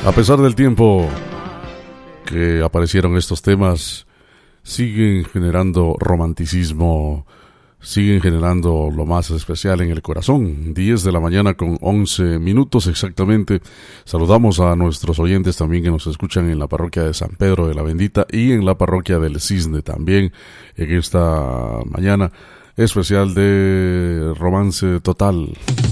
A pesar del tiempo que aparecieron estos temas, siguen generando romanticismo, siguen generando lo más especial en el corazón. 10 de la mañana con 11 minutos exactamente. Saludamos a nuestros oyentes también que nos escuchan en la parroquia de San Pedro de la Bendita y en la parroquia del Cisne también en esta mañana especial de Romance Total.